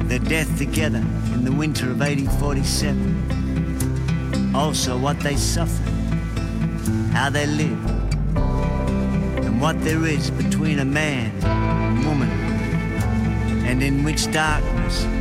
their death together in the winter of 1847. Also what they suffered, how they lived, and what there is between a man and woman, and in which darkness